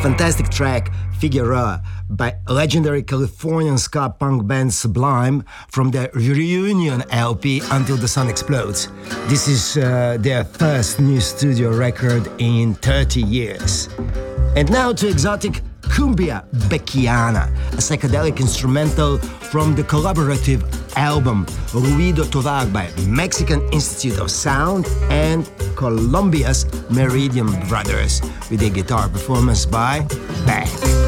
fantastic track Figueroa by legendary Californian ska punk band Sublime from their reunion LP Until the Sun Explodes. This is their first new studio record in 30 years. And now to exotic Cumbia Becchiana, a psychedelic instrumental from the collaborative album Ruido Tovar by Mexican Institute of Sound and Colombia's Meridian Brothers, with a guitar performance by Beck.